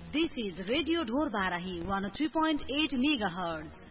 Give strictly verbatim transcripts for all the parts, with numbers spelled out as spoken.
This is Radio Dhor Barahi one oh three point eight megahertz.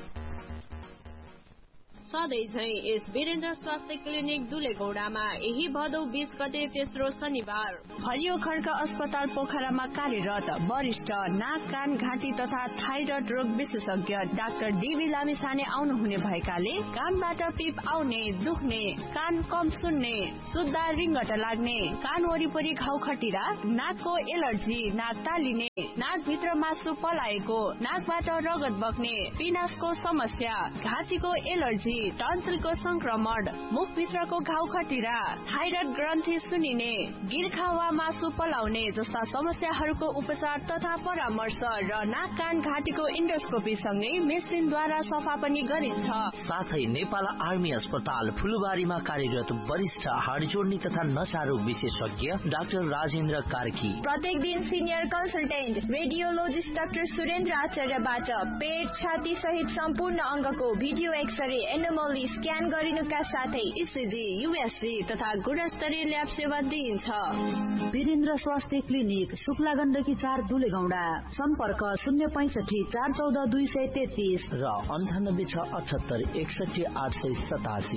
सधैँ झै यस वीरेन्द्र स्वास्थ्य clinic दुलेगौडामा यही भदौ बीस गते तेस्रो शनिबार हरियो खड्का अस्पताल पोखरामा कार्यरत वरिष्ठ नाक कान घाँटी तथा थाइरोइड रोग विशेषज्ञ डाक्टर डीबी लामिछाने आउनुहुने भएकाले कानबाट पिप आउने दुख्ने कान कम सुन्ने सुत्दा रिङ्गट लाग्ने कान वरिपरि घाउ खटिरा नाकको एलर्जी नाक तालिने नाकभित्र मासु पलाएको नाकबाट रगत बग्ने पिनासको समस्या घाँटीको एलर्जी टन्सिलको संक्रमण मुखभित्रको घाउ खटिरा थाइरोइड ग्रन्थि सुनिने गिर्खा वा मासु पलाउने जस्ता समस्याहरूको उपचार तथा परामर्श र नाक कान घाँटीको इन्डोस्कोपी सँगै मेसिनद्वारा सफा पनि गरिन्छ। साथै नेपाल आर्मी अस्पताल फुलबारीमा कार्यरत वरिष्ठ हाड जोड्ने तथा नसा रोग विशेषज्ञ डाक्टर राजेन्द्र कार्की प्रत्येक दिन senior consultant radiologist doctor Surendra आचार्यबाट पेट छाती सहित सम्पूर्ण अङ्गको भिडियो एक्सरे एनोमली स्क्यान गरिनुका साथै ईसीजी यूएसजी तथा गुणस्तरीय ल्याब सेवा दिइन्छ। वीरेन्द्र स्वास्थ्य क्लिनिक शुक्ला गण्डकी चार दुलेगौडा सम्पर्क शून्य पैंसठी चार चौध दुई सय तेत्तीस र अन्ठानब्बे छ अठहत्तर एकसठी आठ सय सतासी।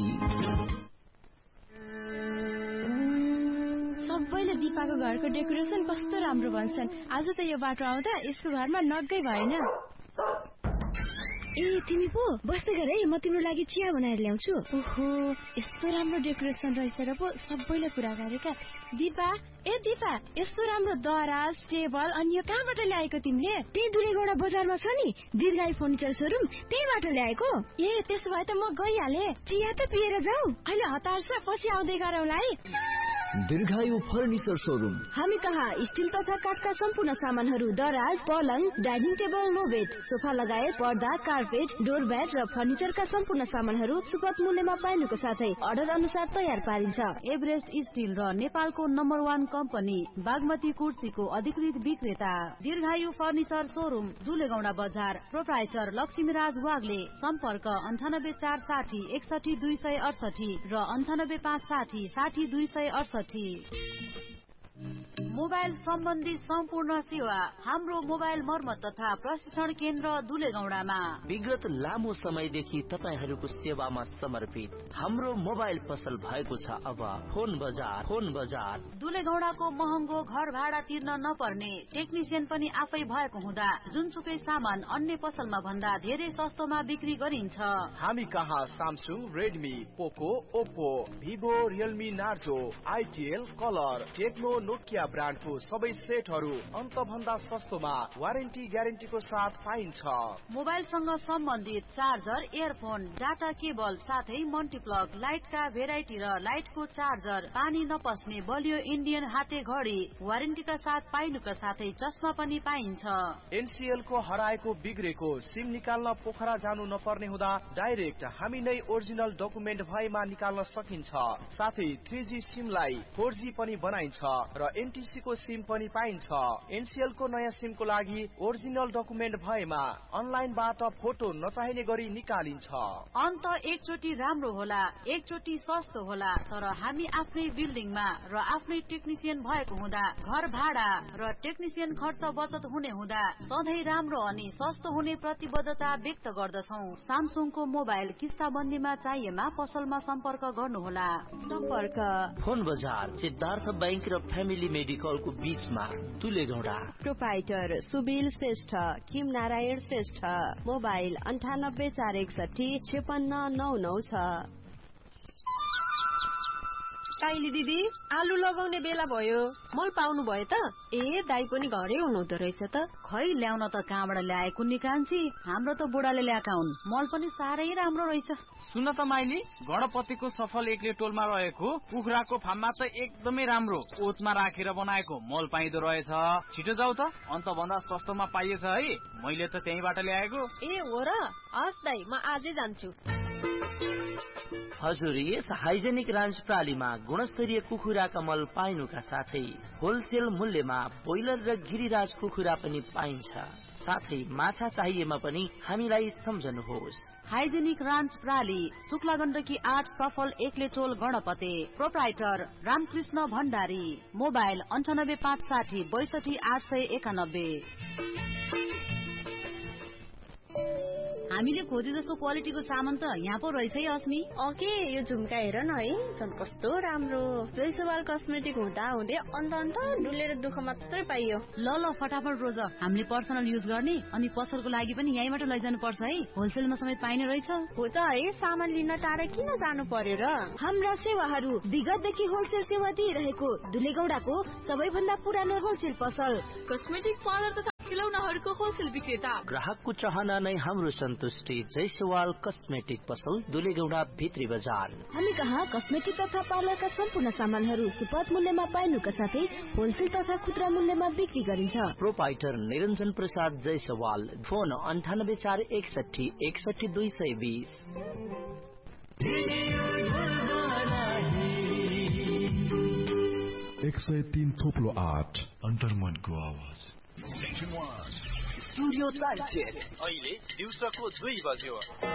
सबैले दिपाको घरको डेकोरेसन कस्तो राम्रो भन्छन्। आज त यो बाटो आउँदा यसको घरमा नगै भएन। ए तिमी पो बस्दै गर है, म तिम्रो लागि चिया बनाएर ल्याउँछु। ओहो यस्तो राम्रो डेकोरेसन रहेछ र पो सबैले कुरा गरेका। दिपा ए दिपा यस्तो राम्रो दराज टेबल अनि यो कहाँबाट ल्याएको तिमीले? त्यही दुलेगौडा बजारमा छ नि दीर्घायु फर्निचर सोरुम, त्यहीबाट ल्याएको। ए त्यसो भए त म गइहाले। चिया त पिएर जाऊ। अहिले हतार छ, पछि आउँदै गरौँला है। दीर्घायु फर्निचर सोरुम हामी कहाँ स्टिल तथा काठका सम्पूर्ण सामानहरू दराज पलङ dining table no bed sofa लगायत पर्दा कार्पेट डोर ब्याट र फर्निचरका सम्पूर्ण सामानहरू सुपथ मूल्यमा पाइनुको साथै अर्डर अनुसार तयार पारिन्छ। एभरेस्ट स्टिल र नेपालको नम्बर वान कम्पनी बागमती कुर्सीको अधिकृत विक्रेता दीर्घायु फर्निचर सोरुम दुलेगौडा बजार प्रोप्राइटर लक्ष्मीराज वाग्ले सम्पर्क अन्ठानब्बे चार साठी एकसठी दुई सय अडसठी र अन्ठानब्बे पाँच साठी साठी दुई सय अडसठी। मोबाइल सम्बन्धी सम्पूर्ण सेवा हाम्रो मोबाइल मर्मत तथा प्रशिक्षण केन्द्र दुलेगौडामा विगत लामो समयदेखि तपाईहरूको सेवामा समर्पित हाम्रो मोबाइल पसल भएको छ। अब फोन बजार फोन बजार दुलेगौडाको महँगो घर भाडा तिर्न नपर्ने टेक्निसियन पनि आफै भएको हुँदा जुनसुकै सामान अन्य पसलमा भन्दा धेरै सस्तोमा बिक्री गरिन्छ। हामी कहाँ सामसुङ रेडमी पोको Oppo Vivo Realme Narzo आइटिएल colour Tecno Nokia ब्रान्डको सबै सेटहरू अन्त भन्दा सस्तोमा वारेन्टी ग्यारेन्टीको साथ पाइन्छ। मोबाइलसँग सम्बन्धित चार्जर इयरफोन डाटा केबल साथै मल्टिप्लग लाइटका भेराइटी र लाइटको चार्जर पानी नपस्ने बलियो इन्डियन हाते घडी वारेन्टीका साथ पाइनुका साथै चस्मा पनि पाइन्छ। एनसीएल को हराएको बिग्रेको सिम निकाल्न पोखरा जानु नपर्ने हुँदा डाइरेक्ट हामी नै ओरिजिनल डकुमेन्ट भएमा निकाल्न सकिन्छ। साथै थ्री जी सिमलाई फोर जी पनि बनाइन्छ र एनटीसी को सिम पनि पाइन्छ। एनसीएल को नयाँ सिम को लागि ओरिजिनल डकुमेन्ट भएमा अनलाइनबाट फोटो नचाहिने गरी निकालिन्छ। अन्त एकचोटि राम्रो होला एकचोटि सस्तो होला, तर हामी आफ्नै बिल्डिङमा र आफ्नै टेक्निसियन भएको हुँदा घर भाडा र टेक्निसियन खर्च बचत हुने हुँदा सधैँ राम्रो अनि सस्तो हुने प्रतिबद्धता व्यक्त गर्दछौ। सामसुङको मोबाइल किस्ताबन्दीमा चाहिएमा पसलमा सम्पर्क गर्नुहोला। सम्पर्क फोन बजार सिद्धार्थ बैंक र फ्यामिली मेडिकल को बीचमा दुलेगौडा प्रोप्राइटर सुबिल श्रेष्ठ किम नारायण श्रेष्ठ मोबाइल अन्ठानब्बे चार एकसठी छेपन्न नौ नौ छ। काइली दिदी आलु लगाउने बेला भयो, मल पाउनु भयो त? ए दाइ पनि घरै हुनुहुँदो रहेछ त। खै ल्याउन त कहाँबाट ल्याएको नि कान्छी, हाम्रो त बुढाले ल्याएका हुन्। मल पनि साह्रै राम्रो रहेछ। सुन त माइली, गणपतिको सफल एकले टोलमा रहेको कुखुराको फार्ममा त एकदमै राम्रो ओतमा राखेर बनाएको मल पाइदो रहेछ। छिटो जाऊ त, अन्त भन्दा सस्तोमा पाइएछ है। मैले त त्यहीबाट ल्याएको। ए हो र? हस् दाइ, म आजै जान्छु। हजुर, यस हाइजेनिक रान्च प्रणालीमा गुणस्तरीय कुखुराका मल पाइनुका साथै होलसेल मूल्यमा बोइलर र गिरिराज कुखुरा पनि पाइन्छ। साथै माछा चाहिएमा पनि हामीलाई सम्झनुहोस्। हाइजेनिक रान्च प्रणाली, शुक्ला गण्डकी आठ सफल एकले टोल गणपते। प्रोप्राइटर रामकृष्ण भण्डारी। मोबाइल अन्ठानब्बे पाँच साठी बैसठी आठ सय एकानब्बे। हामीले खोजे जस्तो क्वालिटीको सामान त यहाँ पो रहेछ है अस्मी। ओके, यो झुम्का हेर न है, झन् कस्तो राम्रो। जयसवाल कस्मेटिक हुँदा हुँदै अन्त अन्त डुलेर दुःख मात्रै पाइयो। ल ल फटाफट रोज, हामीले पर्सनल युज गर्ने अनि पसलको लागि पनि यहीँबाट लैजानु पर्छ है, होलसेलमा समेत पाइने रहेछ। हो त है, सामान लिन टाढा किन जानु पर्यो र। हाम्रा सेवाहरू विगतदेखि होलसेल सेवा दिइरहेको दुलेगौडाको सबैभन्दा पुरानो होलसेल पसल। कस्मेटिक पार्लर तथा खिलौनाहरूको होलसेल विक्रेता। ग्राहकको चाहना नै हाम्रो सन्तुष्टि। जयसवाल कस्मेटिक पसल, दुलेगौडा भित्री बजार। हामी कहाँ कस्मेटिक तथा पार्लरका सम्पूर्ण सामानहरू सुपथ मूल्यमा पाइनुका साथै होलसेल तथा खुद्रा मूल्यमा बिक्री गरिन्छ। प्रोपाइटर निरञ्जन प्रसाद जयसवाल। फोन अन्ठानब्बे चार एकसठी एकसठी दुई सय बिस। एक सय तीन थोप्लो आठ अन्तर्मनको आवाज। स्टुडियो टाइम चेक अहिले दिउँसोको दुई बज्यो।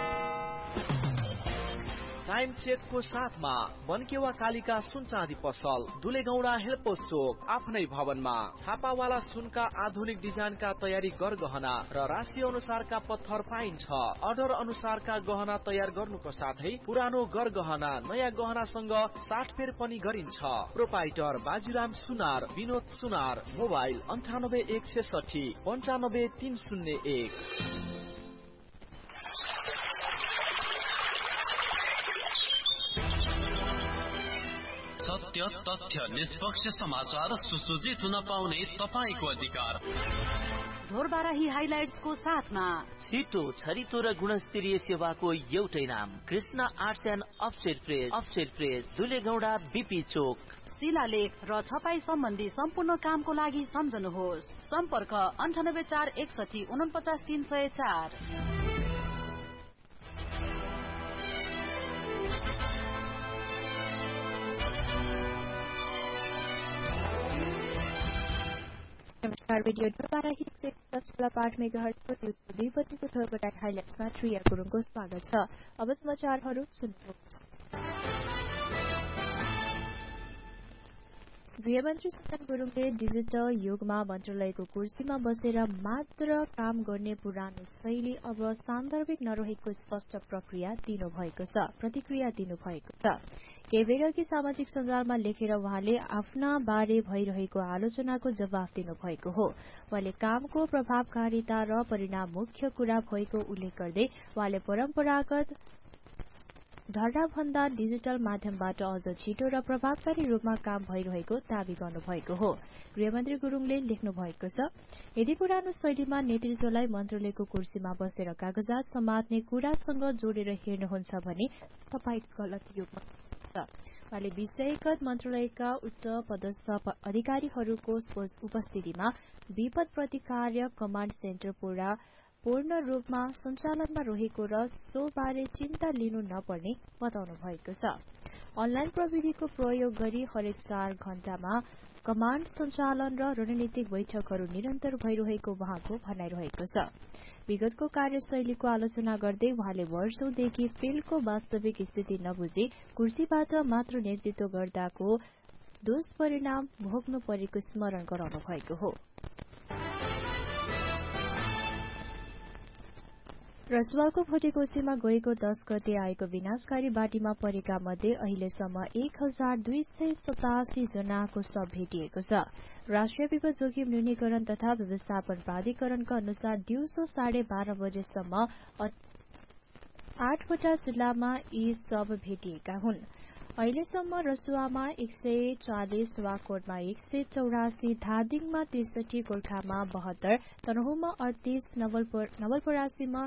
टाइम चेकको साथमा बनकेवा कालिका सुन चाँदी पसल, दुलेगौडा हेल्पोस चोक, आफ्नै भवनमा। छापावाला सुनका आधुनिक डिजाइनका तयारी गरगहना र राशि अनुसारका पत्थर पाइन्छ। अर्डर अनुसारका गहना तयार गर्नुको साथै पुरानो गरगहना नयाँ गहनासँग साटफेर पनि गरिन्छ। प्रोपाइटर बाजीराम सुनार, विनोद सुनार। मोबाइल अन्ठानब्बे एक छेसठी पन्चानब्बे तीन शून्य एक। सत्य, तथ्य, निष्पक्ष समाचार सुसज्जित हुन पाउने तपाईको अधिकार। ढोरबाराही हाइलाइट्सको साथमा छिटो, छरितो र गुणस्तरीय सेवाको एउटै नाम, Krishna arts and upset press. Upset press, दुलेगौडा BP चोक। शिलालेख र छपाई सम्बन्धी सम्पूर्ण कामको लागि सम्झनुहोस्। सम्पर्क अन्ठानब्बे चार एकसठी उनपचास तीन सय चार। नमस्कार, रेडियो ढोरबाराही एक सय दशमलव आठ मेगाहर्जको दिउँसो दुई बजेको ढोरबारा हाइलाइट्समा प्रिया गुरुङको स्वागत छ। अब समाचारहरू सुन्नुहोस्। गृहमन्त्री सन्तन गुरुङले डिजिटल युगमा मन्त्रालयको कुर्सीमा बसेर मात्र काम गर्ने पुरानो शैली अब सान्दर्भिक नरहेको स्पष्ट प्रक्रिया दिनुभएको छ प्रतिक्रिया दिनुभएको छ। केही बेरअघि सामाजिक सञ्जालमा लेखेर उहाँले आफ्ना बारे भइरहेको आलोचनाको जवाफ दिनुभएको हो। उहाँले कामको प्रभावकारिता र परिणाम मुख्य कुरा भएको उल्लेख गर्दै उहाँले परम्परागत धर्ना भन्दा डिजिटल माध्यमबाट अझ छिटो र प्रभावकारी रूपमा काम भइरहेको दावी गर्नुभएको हो। गृहमन्त्री गुरुङले लेख्नु भएको छ, यदि पुरानो शैलीमा नेतृत्वलाई मन्त्रालयको कुर्सीमा बसेर कागजात समात्ने कुरासँग जोडेर हेर्नुहुन्छ भने तपाई गलत युगमा छ। उहाँले विषयगत मन्त्रालयका उच्च पदस्थ अधिकारीहरूको उपस्थितिमा विपद प्रतिकार कमाण्ड सेन्टर पूरा पूर्ण रूपमा सञ्चालनमा रहेको र सो बारे चिन्ता लिनु नपर्ने बताउनु भएको छ। अनलाइन प्रविधिको प्रयोग गरी हरेक चार घण्टामा कमाण्ड सञ्चालन र रणनीतिक बैठकहरू निरन्तर भइरहेको उहाँको भनाइरहेको छ। विगतको कार्यशैलीको आलोचना गर्दै उहाँले वर्षौंदेखि फिल्डको वास्तविक स्थिति नबुझी कुर्सीबाट मात्र नेतृत्व गर्दाको दुष्परिणाम भोग्नु परेको स्मरण गराउनु भएको हो। रसुवाको भोटेकोसीमा गएको दश गते आएको विनाशकारी बाढीमा परेका मध्ये अहिलेसम्म एक हजार दुई सय सतासी जनाको शव भेटिएको छ। राष्ट्रिय विपद जोखिम न्यूनीकरण तथा व्यवस्थापन प्राधिकरणका अनुसार दिउँसो साढे बाह्र बजेसम्म आठवटा जिल्लामा यी शव भेटिएका हुन्। अहिलेसम्म रसुवामा एक सय चालिस, वाकोटमा एक सय चौरासी, धादिङमा त्रिसठी, गोर्खामा बहत्तर, तनहुमा अडतीस, नवलपरासीमा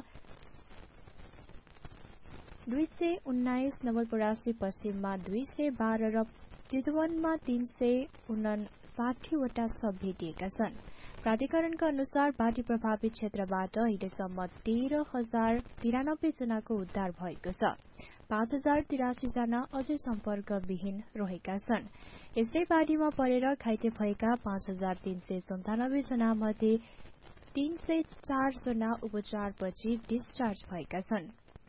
दुई सय उन्नाइस, नवलपरासी पश्चिममा दुई सय बाह्र र चितवनमा तीन सय उनासाठीवटा शव भेटिएका छन्। प्राधिकरणका अनुसार बाढी प्रभावित क्षेत्रबाट अहिलेसम्म तेह्र हजार तिरानब्बे जनाको उद्धार भएको छ। पाँच हजार तिरासी जना अझै सम्पर्कविहीन रहेका छन्। यस्तै बाढीमा परेर घाइते भएका पाँच हजार तीन सय सन्तानब्बे जना मध्ये तीन सय चार जना उपचारपछि डिस्चार्ज भएका छन्।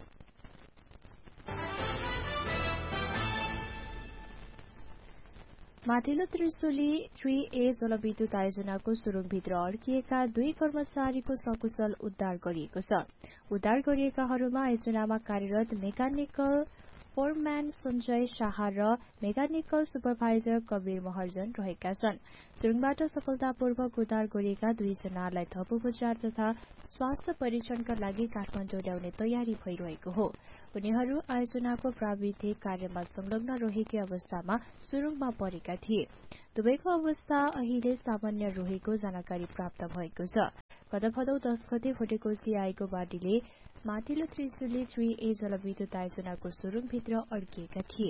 माथिल्लो त्रिशुली थ्री ए जलविद्युत आयोजनाको सुरुङभित्र अड्किएका दुई कर्मचारीको सकुशल उद्धार गरिएको छ। उद्धार गरिएकाहरूमा आयोजनामा कार्यरत मेकानिकल फोरम्यान सञ्जय शाह र मेकानिकल सुपरभाइजर कवीर महर्जन रहेका छन्। सुरुङबाट सफलतापूर्वक उद्धार गरिएका दुईजनालाई थप उपचार तथा स्वास्थ्य परीक्षणका लागि काठमाडौँ ल्याउने तयारी भइरहेको हो। उनीहरू आयोजनाको प्राविधिक कार्यमा संलग्न रहेकै अवस्थामा सुरुङमा परेका थिए। दुवैको अवस्था अहिले सामान्य रहेको जानकारी प्राप्त भएको छ। गत भदौ दस गते भोटेकोशी आएको बाढीले माथिल्लो त्रिशुली थ्री ए जलविद्युत आयोजनाको सुरुङभित्र अड्किएका थिए।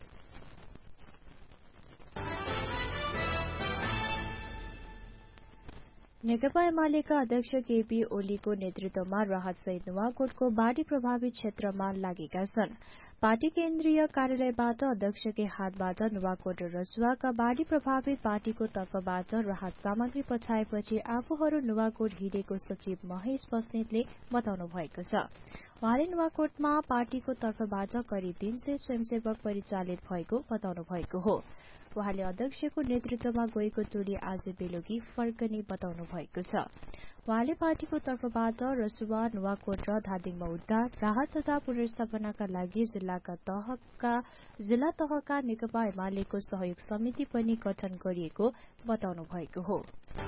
नेकपा एमालेका अध्यक्ष केपी ओलीको नेतृत्वमा राहत सहित नुवाकोटको बाढी प्रभावित क्षेत्रमा लागेका छन्। पार्टी केन्द्रीय कार्यालयबाट अध्यक्षकै हातबाट नुवाकोट र रसुवाका बाढी प्रभावित पार्टीको तर्फबाट राहत सामग्री पठाएपछि आफूहरू नुवाकोट हिँडेको सचिव महेश बस्नेतले बताउनु भएको छ। उहाँले नुवाकोटमा पार्टीको तर्फबाट करिब तीन सय स्वयंसेवक परिचालित भएको बताउनु भएको हो। उहाँले अध्यक्षको नेतृत्वमा गएको टोली आज बेलुकी फर्कने बताउनु भएको छ। उहाँले पार्टीको तर्फबाट रसुवा, नुवाकोट र धादिङमा उद्धार, राहत तथा पुनर्स्थापनाका लागि जिल्लाका तहका जिल्ला तहका नेकपा एमालेको सहयोग समिति पनि गठन गरिएको बताउनु भएको हो।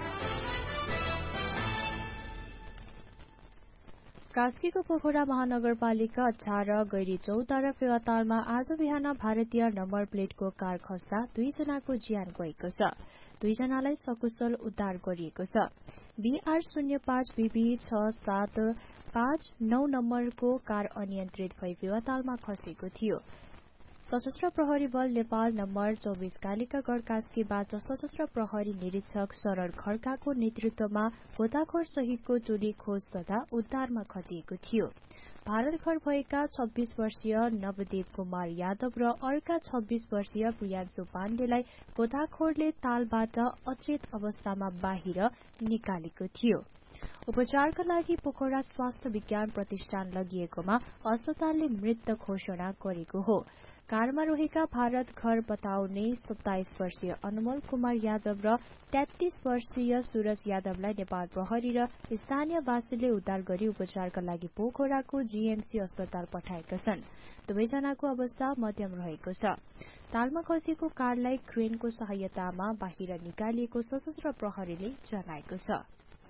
कास्कीको पोखरा महानगरपालिका अठार गैरी चौध र फेवातालमा आज बिहान भारतीय नम्बर प्लेटको कार खस्दा दुईजनाको ज्यान गएको छ। दुईजनालाई सकुशल उद्धार गरिएको छ। बीआर शून्य पाँच बीबी छ सात पाँच नौ नम्बरको कार अनियन्त्रित भई फेवातालमा खसेको थियो। सशस्त्र प्रहरी बल नेपाल नम्बर चौबिस कालिकागढ़ कास्कीबाट सशस्त्र प्रहरी निरीक्षक शरण खड्काको नेतृत्वमा गोताखोर सहितको टोली खोज तथा उद्धारमा खटिएको थियो। भारत घर भएका छब्बीस वर्षीय नवदेव कुमार यादव र अर्का छब्बीस वर्षीय प्रियान्शु पाण्डेलाई गोताखोरले तालबाट अचेत अवस्थामा बाहिर निकालेको थियो। उपचारका लागि पोखरा स्वास्थ्य विज्ञान प्रतिष्ठान लगिएकोमा अस्पतालले मृत घोषणा गरेको हो। कारमा रहेका भारत घर बताउने सत्ताइस वर्षीय अनमोल कुमार यादव र तेत्तीस वर्षीय सूरज यादवलाई नेपाल प्रहरी र स्थानीयवासीले उद्धार गरी उपचारका लागि पोखराको जीएमसी अस्पताल पठाएका छन्। दुवैजनाको अवस्था मध्यम रहेको छ। तालमा खसेको कारलाई क्रेनको सहायतामा बाहिर निकालिएको सशस्त्र प्रहरीले जनाएको छ।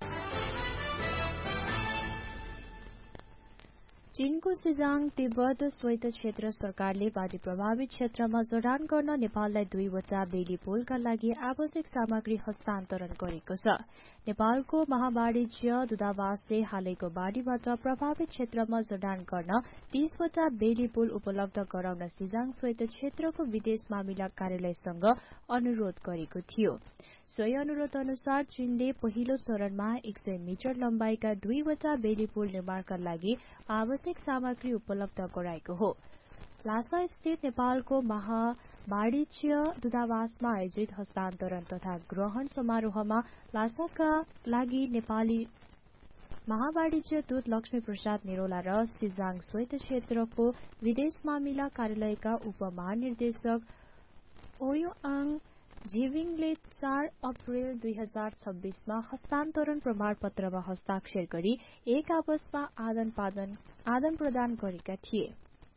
चीनको सिजाङ तिब्बत स्वायत्त क्षेत्र सरकारले बाढी प्रभावित क्षेत्रमा जडान गर्न नेपाललाई दुईवटा बेली पुलका लागि आवश्यक सामग्री हस्तान्तरण गरेको छ। नेपालको महावाणिज्य दूतावासले हालैको बाढीबाट प्रभावित क्षेत्रमा जडान गर्न तीसवटा बेली पुल उपलब्ध गराउन सिजाङ स्वायत्त क्षेत्रको विदेश मामिला कार्यालयसँग अनुरोध गरेको थियो। सोही अनुरोध अनुसार चीनले पहिलो चरणमा एक सय मिटर लम्बाइका दुईवटा बेली पुल निर्माणका लागि आवश्यक सामग्री उपलब्ध गराएको हो। लासा स्थित नेपालको महावाणिज्य दूतावासमा आयोजित हस्तान्तरण तथा ग्रहण समारोहमा लासाका लागि नेपाली महावाणिज्य दूत लक्ष्मी प्रसाद निरोला र सिजाङ स्वायत्त क्षेत्रको विदेश मामिला कार्यालयका उपमहानिर्देशक ओयोआङ झिविङले चार अप्रेल दुई हजार छब्बीसमा हस्तान्तरण प्रमाणपत्रमा हस्ताक्षर गरी एक आपसमा आदान प्रदान आदान प्रदान गरेका थिए।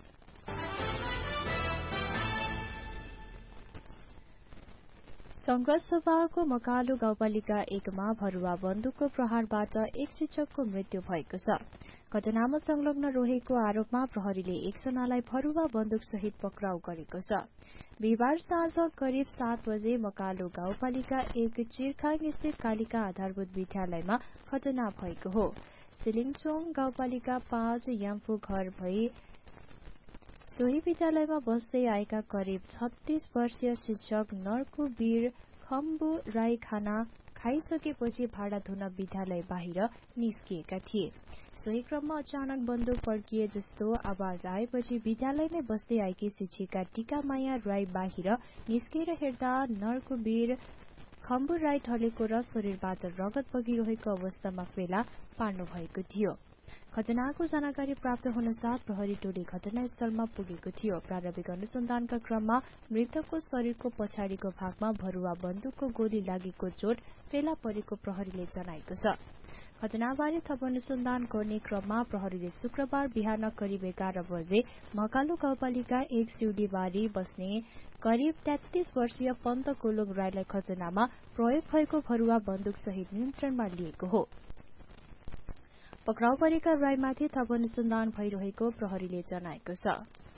संघर्ष सभाको मकालु गाउँपालिका एकमा भरुवा बन्दुकको प्रहारबाट एक शिक्षकको मृत्यु भएको छ। घटनामा संलग्न रहेको आरोपमा प्रहरीले एकजनालाई भरुवा बन्दुक सहित पक्राउ गरेको छ। बिहिबार साँझ करिब सात बजे मकालु गाउँपालिका एक चिरखाङ स्थित कालिका आधारभूत विद्यालयमा घटना भएको हो। सिलिङचोङ गाउँपालिका पाँच याम्फू घर भई सोही विद्यालयमा बस्दै आएका करिब छत्तीस वर्षीय शिक्षक नर्कु वीर खम्बु राई खाना खाइसकेपछि भाडा धुन विद्यालय बाहिर निस्किएका थिए। सोही क्रममा अचानक बन्दुक पड्किए जस्तो आवाज आएपछि विद्यालयमै बस्दै आएकी शिक्षिका टीकामाया राई बाहिर निस्केर हेर्दा नरकुबीर खम्बु राई ढलेको र शरीरबाट रगत बगिरहेको अवस्थामा फेला पार्नु भएको थियो। घटनाको जानकारी प्राप्त हुन साथ प्रहरी टोली घटनास्थलमा पुगेको थियो। प्रारम्भिक अनुसन्धानका क्रममा मृतकको शरीरको पछाडिको भागमा भरुवा बन्दुकको गोली लागेको चोट फेला परेको प्रहरीले जनाएको छ। घटनाबारे थप अनुसन्धान गर्ने क्रममा प्रहरीले शुक्रबार बिहान करिब एघार बजे मकालु गाउँपालिका एक सिउडीबारी बस्ने करिब तेत्तीस वर्षीय पन्त कोलुङ राईलाई घटनामा प्रयोग भएको भरुवा बन्दुक सहित नियन्त्रणमा लिएको हो। पक्राउ परेका राईमाथि थप अनुसन्धान भइरहेको प्रहरीले जनाएको छ।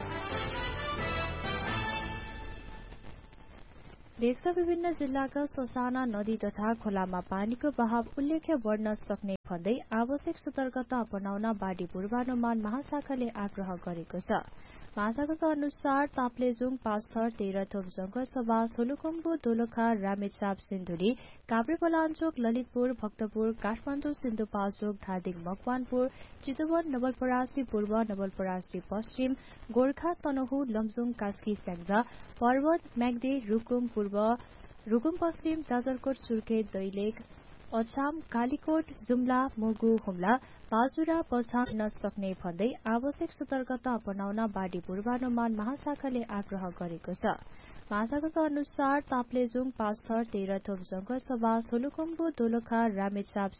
देशका विभिन्न जिल्लाका ससाना नदी तथा खोलामा पानीको बहाव उल्लेख्य बढ्न सक्ने भन्दै आवश्यक सतर्कता अपनाउन बाढी पूर्वानुमान महाशाखाले आग्रह गरेको छ। महाशाखाका अनुसार ताप्लेजुङ, पाँचथर, तेह्रथोप, जंगसभा, सोलुखुम्बु, दोलखा, रामेछाप, सिन्धुली, काभ्रेपलाञ्चोक, ललितपुर, भक्तपुर, काठमाडौँ, सिन्धुपाल्चोक, धादिङ, मकवानपुर, चितवन, नवलपरासी पूर्व, नवलपरासी पश्चिम, गोर्खा, तनहु, लमजुङ, कास्की, स्याङ्जा, पर्वत, म्याग्दी, रुकुम पूर्व, रुकुम पश्चिम, जाजरकोट, सुर्खेत, दैलेख, अछाम, कालीकोट, जुम्ला, मुगु, हुम्ला, बाजुरा पछाड्न सक्ने भन्दै आवश्यक सतर्कता अपनाउन बाढी पूर्वानुमान महाशाखाले आग्रह गरेको छ। महाशाखाका अनुसार ताप्लेजुङ, पाँचथर, तेह्रथोप, जंगसभा, सोलुखुम्बु, दोलखा, रामेछाप,